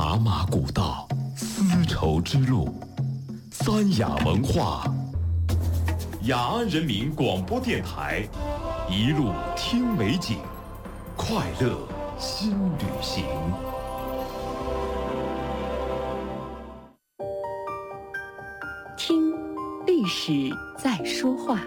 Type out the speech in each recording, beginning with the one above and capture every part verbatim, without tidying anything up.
茶马古道，丝绸之路，三雅文化。雅安人民广播电台，一路听美景，快乐新旅行。 听历史在说话。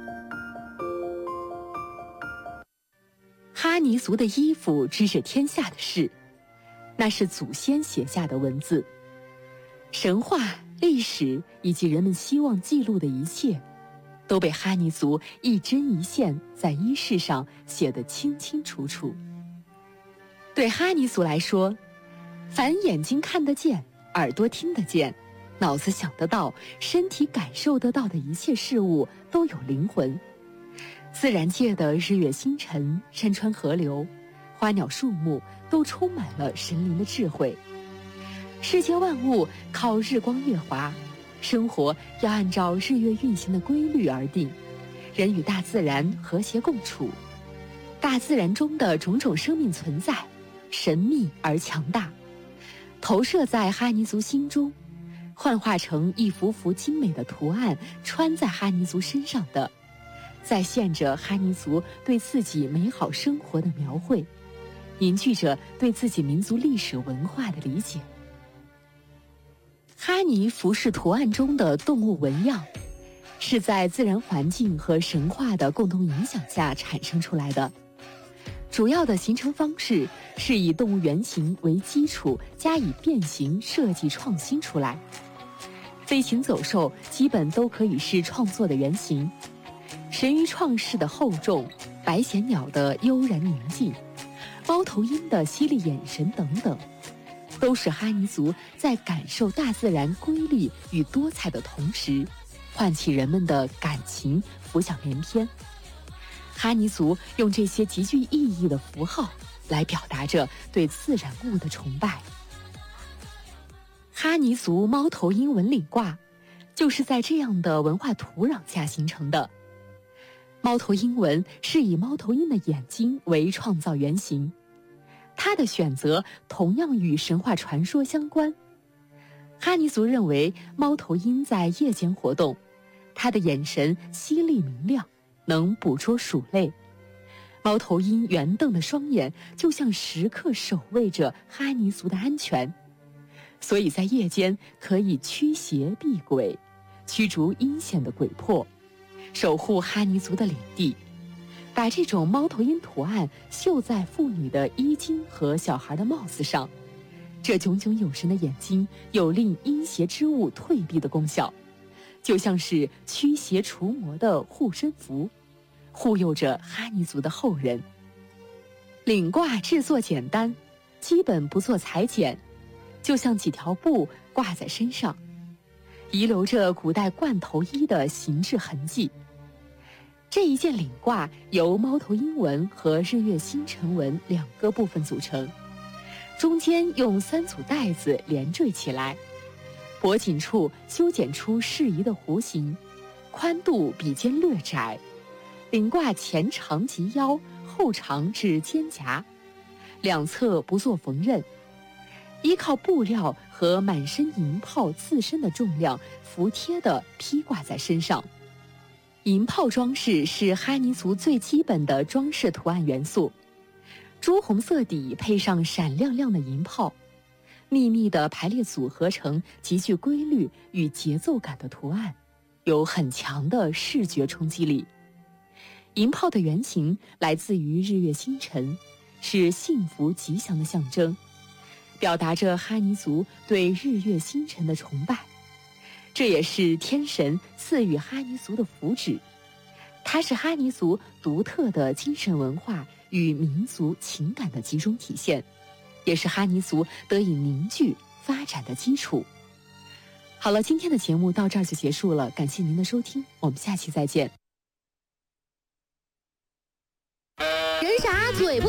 哈尼族的衣服知着天下的事，那是祖先写下的文字。神话、历史以及人们希望记录的一切，都被哈尼族一针一线在衣饰上写得清清楚楚。对哈尼族来说，凡眼睛看得见、耳朵听得见、脑子想得到、身体感受得到的一切事物都有灵魂。自然界的日月星辰、山川河流、花鸟树木都充满了神灵的智慧。世间万物靠日光月华，生活要按照日月运行的规律而定，人与大自然和谐共处。大自然中的种种生命存在，神秘而强大，投射在哈尼族心中，幻化成一幅幅精美的图案，穿在哈尼族身上的，再现着哈尼族对自己美好生活的描绘，凝聚着对自己民族历史文化的理解。哈尼服饰图案中的动物纹样，是在自然环境和神话的共同影响下产生出来的。主要的形成方式是以动物原型为基础，加以变形设计创新出来。飞禽走兽基本都可以是创作的原型，神鱼创世的厚重，白衔鸟的悠然宁静，猫头鹰的犀利眼神等等，都是哈尼族在感受大自然规律与多彩的同时，唤起人们的感情，浮想联翩。哈尼族用这些极具意义的符号来表达着对自然物的崇拜。哈尼族猫头鹰纹领褂就是在这样的文化土壤下形成的。猫头鹰纹是以猫头鹰的眼睛为创造原型，它的选择同样与神话传说相关。哈尼族认为猫头鹰在夜间活动，它的眼神犀利明亮，能捕捉鼠类。猫头鹰圆瞪的双眼就像时刻守卫着哈尼族的安全，所以在夜间可以驱邪避鬼，驱逐阴险的鬼魄，守护哈尼族的领地。把这种猫头鹰图案绣在妇女的衣襟和小孩的帽子上，这炯炯有神的眼睛有令阴邪之物退避的功效，就像是驱邪除魔的护身符，护佑着哈尼族的后人。领褂制作简单，基本不做裁剪，就像几条布挂在身上，遗留着古代冠头衣的形制痕迹。这一件领褂由猫头鹰纹和日月星辰纹两个部分组成，中间用三组带子连缀起来，脖颈处修剪出适宜的弧形，宽度比肩略窄，领褂前长及腰，后长至肩胛，两侧不做缝纫，依靠布料和满身银炮自身的重量服帖地披挂在身上。银炮装饰是哈尼族最基本的装饰图案元素，朱红色底配上闪亮亮的银炮，密密地排列组合成极具规律与节奏感的图案，有很强的视觉冲击力。银炮的原型来自于日月星辰，是幸福吉祥的象征，表达着哈尼族对日月星辰的崇拜。这也是天神赐予哈尼族的福祉，它是哈尼族独特的精神文化与民族情感的集中体现，也是哈尼族得以凝聚发展的基础。好了，今天的节目到这儿就结束了，感谢您的收听，我们下期再见。 人傻嘴不